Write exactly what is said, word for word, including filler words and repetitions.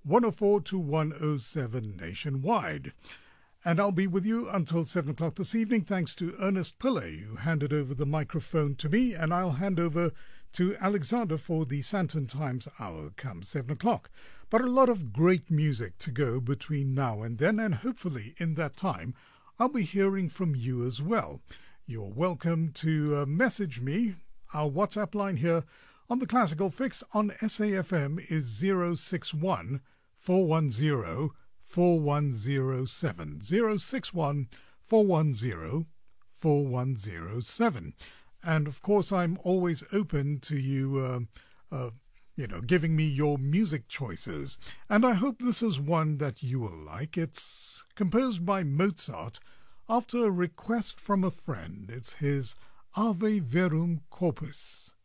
one oh four to one oh seven nationwide. And I'll be with you until seven o'clock this evening, thanks to Ernest Pillay, who handed over the microphone to me, and I'll hand over to Alexander for the Santon Times Hour come seven o'clock. But a lot of great music to go between now and then, and hopefully in that time I'll be hearing from you as well. You're welcome to uh, message me. Our WhatsApp line here on the Classical Fix on S A F M is zero six one, four one zero, four one zero seven. zero six one, four one zero, four one zero seven. And of course, I'm always open to you, uh, uh, you know, giving me your music choices. And I hope this is one that you will like. It's composed by Mozart after a request from a friend. It's his Ave Verum Corpus.